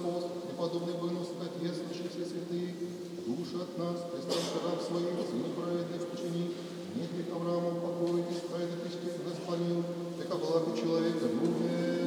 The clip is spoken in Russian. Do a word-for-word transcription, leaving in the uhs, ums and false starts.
апостол, преподобный Бонус, Отец, наши все святые, души от нас, представь раб своих, Сыну